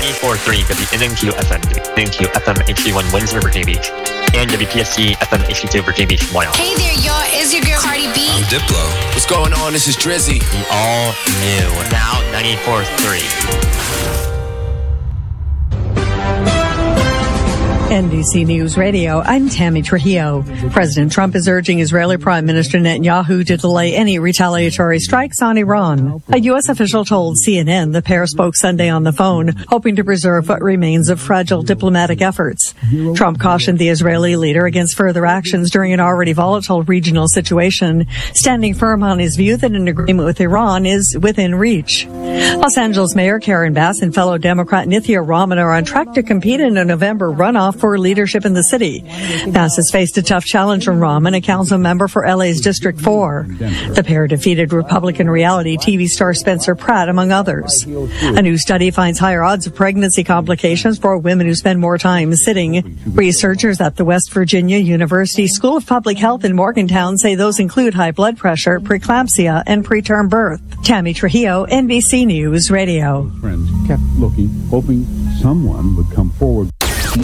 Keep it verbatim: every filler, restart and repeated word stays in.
ninety-four point three W N N Q F M, W N N Q F M H D one Windsor, Virginia Beach, and W P S C F M H D two Virginia Beach, Wyoming. Hey there, y'all. It's your girl Cardi B. I'm Diplo. What's going on? This is Drizzy. The all new, now ninety-four point three. N B C News Radio, I'm Tammy Trujillo. President Trump is urging Israeli Prime Minister Netanyahu to delay any retaliatory strikes on Iran. A U S official told C N N the pair spoke Sunday on the phone, hoping to preserve what remains of fragile diplomatic efforts. Trump cautioned the Israeli leader against further actions during an already volatile regional situation, standing firm on his view that an agreement with Iran is within reach. Los Angeles Mayor Karen Bass and fellow Democrat Nithya Raman are on track to compete in a November runoff for leadership in the city. Bass has faced a tough challenge from Raman, a council member for L A's District four. The pair defeated Republican reality T V star Spencer Pratt, among others. A new study finds higher odds of pregnancy complications for women who spend more time sitting. Researchers at the West Virginia University School of Public Health in Morgantown say those include high blood pressure, preeclampsia, and preterm birth. Tammy Trujillo, N B C News Radio. Friends kept looking, hoping someone would come forward.